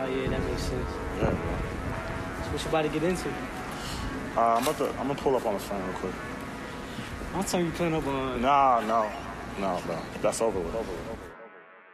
yeah, that makes sense. Yeah, bro. So what you about to get into? I'm gonna pull up on the phone real quick. I'm telling you, pulling up on. Nah, no, bro. That's over with.